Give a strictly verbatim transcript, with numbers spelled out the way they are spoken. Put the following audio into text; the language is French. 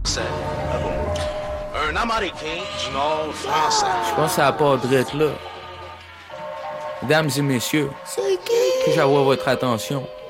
Ah bon? Un Américain du Nord français. Je pense que ça part drette là. Mesdames et messieurs, puis-je avoir votre attention?